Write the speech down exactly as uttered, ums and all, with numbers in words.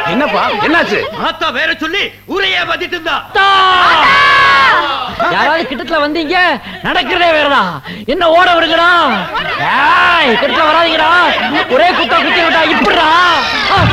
என்னப்பா என்னாச்சு? ஆத்தா வேற சொல்லி ஊரையே பாத்திட்டு இருந்தா. யாராவது கிட்டத்துல வந்தீங்க, நடக்கிறதே வேறதான். என்ன ஓட விடுங்கடா. கிட்டத்துல வராதீங்கடா. ஒரே குத்தா குத்தி விட்டா இப்படிடா.